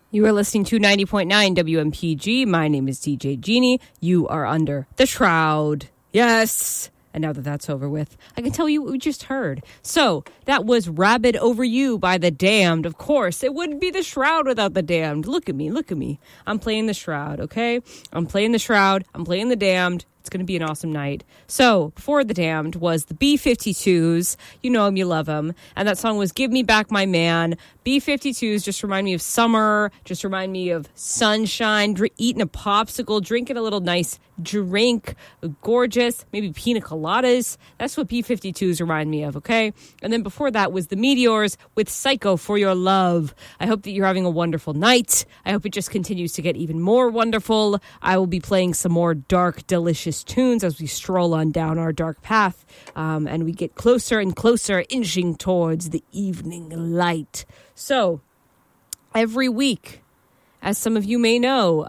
You are listening to 90.9 WMPG. My name is DJ Jeannie. You are under the shroud. Yes. And now that that's over with, I can tell you what we just heard. So that was Rabid Over You by The Damned. Of course, it wouldn't be the shroud without The Damned. Look at me. Look at me. I'm playing the shroud, okay? I'm playing the shroud. I'm playing The Damned. It's going to be an awesome night. So, before The Damned was the B-52s. You know them, you love them. And that song was Give Me Back My Man. B-52s just remind me of summer, just remind me of sunshine, eating a popsicle, drinking a little nice drink, gorgeous, maybe pina coladas. That's what B-52s remind me of, okay? And then before that was the Meteors with Psycho for Your Love. I hope that you're having a wonderful night. I hope it just continues to get even more wonderful. I will be playing some more dark, delicious tunes as we stroll on down our dark path, and we get closer and closer, inching towards the evening light. So, every week, as some of you may know,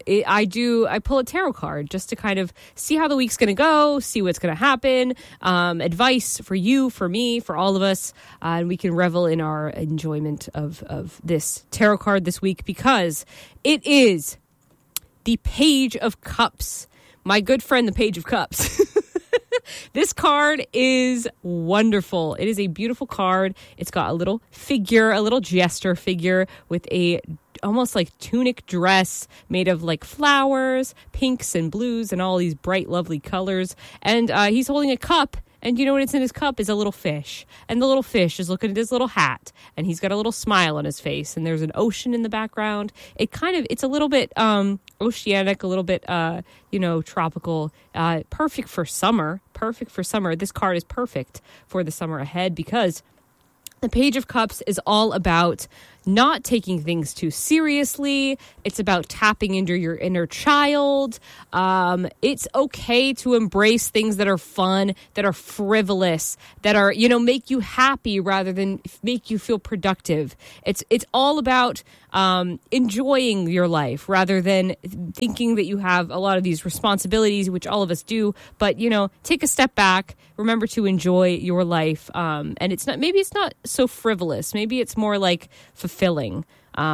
I pull a tarot card just to kind of see how the week's going to go, see what's going to happen, advice for you, for me, for all of us, and we can revel in our enjoyment of this tarot card this week because it is the Page of Cups. My good friend, the Page of Cups. This card is wonderful. It is a beautiful card. It's got a little figure, a little jester figure with a almost like tunic dress made of like flowers, pinks and blues and all these bright, lovely colors. And he's holding a cup. And you know what it's in his cup is a little fish. And the little fish is looking at his little hat. And he's got a little smile on his face. And there's an ocean in the background. It's a little bit oceanic, a little bit, tropical. Perfect for summer. This card is perfect for the summer ahead because the Page of Cups is all about not taking things too seriously. It's about tapping into your inner child. It's okay to embrace things that are fun, that are frivolous, that are, make you happy rather than make you feel productive. It's all about enjoying your life rather than thinking that you have a lot of these responsibilities, which all of us do. But, take a step back. Remember to enjoy your life. And maybe it's not so frivolous. Maybe it's more like fulfilling.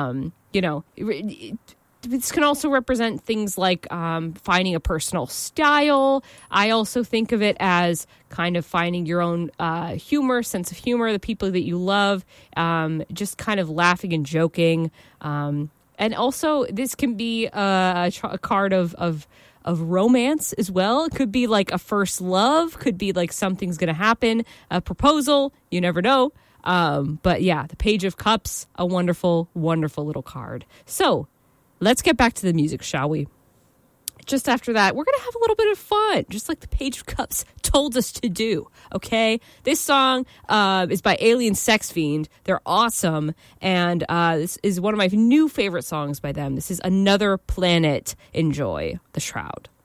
This can also represent things like finding a personal style. I also think of it as kind of finding your own sense of humor, the people that you love, just kind of laughing and joking. And also, this can be a card of romance as well. It could be like a first love, could be like something's going to happen, a proposal, you never know. But yeah, the Page of Cups, a wonderful, wonderful little card. So let's get back to the music, shall we? Just after that, we're going to have a little bit of fun, just like the Page of Cups told us to do, okay? This song is by Alien Sex Fiend. They're awesome, and this is one of my new favorite songs by them. This is Another Planet. Enjoy The Shroud.